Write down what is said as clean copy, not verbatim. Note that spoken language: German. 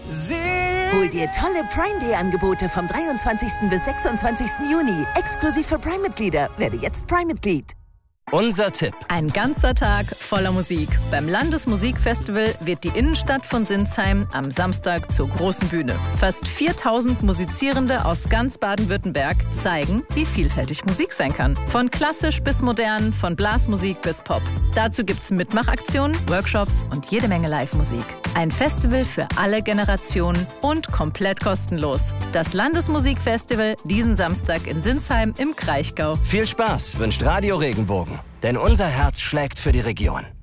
Hol dir tolle Prime Day Angebote vom 23. bis 26. Juni. Exklusiv für Prime-Mitglieder. Werde jetzt Prime-Mitglied. Unser Tipp. Ein ganzer Tag voller Musik. Beim Landesmusikfestival wird die Innenstadt von Sinsheim am Samstag zur großen Bühne. Fast 4000 Musizierende aus ganz Baden-Württemberg zeigen, wie vielfältig Musik sein kann. Von klassisch bis modern, von Blasmusik bis Pop. Dazu gibt's Mitmachaktionen, Workshops und jede Menge Live-Musik. Ein Festival für alle Generationen und komplett kostenlos. Das Landesmusikfestival diesen Samstag in Sinsheim im Kraichgau. Viel Spaß wünscht Radio Regenbogen. Denn unser Herz schlägt für die Region.